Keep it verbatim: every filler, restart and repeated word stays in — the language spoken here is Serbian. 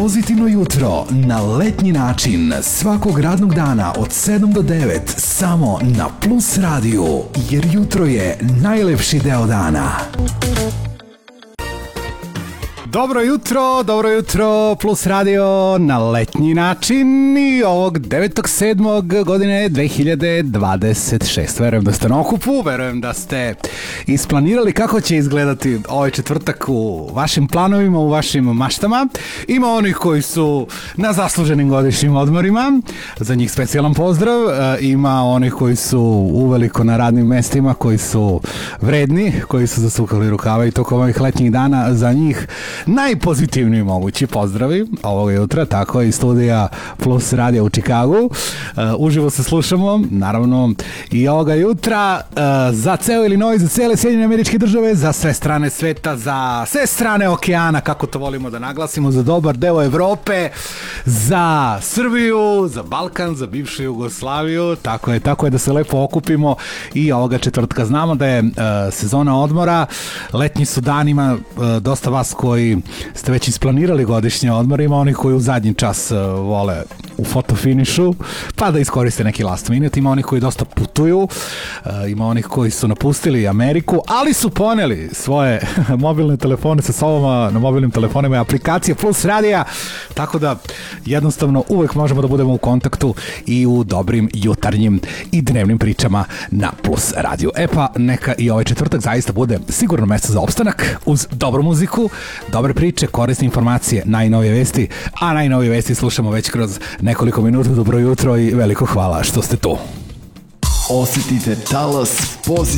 Pozitivno jutro na letnji način svakog radnog dana od sedam do devet samo na Plus radiju, jer jutro je najlepši deo dana. Dobro jutro, dobro jutro, Plus radio na letnji način i ovog devetog sedmog godine dve hiljade dvadeset šeste. Verujem da ste na okupu, verujem da ste isplanirali kako će izgledati ovaj četvrtak u vašim planovima, u vašim maštama. Ima onih koji su na zasluženim godišnjim odmorima, za njih specijalan pozdrav. Ima onih koji su uveliko na radnim mestima, koji su vredni, koji su zasukali rukava i tokom ovih letnjih dana, za njih najpozitivniji mogući pozdravi ovoga jutra, tako i studija Plus radija u Čikagu. Uh, uživo se slušamo, naravno, i ovoga jutra uh, za ceo Illinois, za cele Sjedinjene Američke Države, za sve strane sveta, za sve strane okeana, kako to volimo da naglasimo, za dobar deo Evrope, za Srbiju, za Balkan, za bivšu Jugoslaviju. Tako je, tako je da se lepo okupimo i ovoga četvrtka. Znamo da je uh, sezona odmora, letnji su dan, ima uh, dosta vas koji ste već isplanirali godišnje odmore, ima onih koji u zadnji čas uh, vole u fotofinišu, pa da iskoriste neki last minute, ima onih koji dosta putuju, uh, ima onih koji su napustili Ameriku, ali su poneli svoje mobilne telefone sa sobom, na mobilnim telefonima je aplikacija Plus radija, tako da jednostavno uvek možemo da budemo u kontaktu i u dobrim jutarnjim i dnevnim pričama na Plus radiju. E pa neka i ovaj četvrtak zaista bude sigurno mesto za opstanak uz dobru muziku, dobre priče, korisne informacije, najnovije vesti, a najnovije vesti slušamo već kroz nekoliko minuta. Dobro jutro i veliko hvala što ste tu. Osjetite talas pozitivnosti.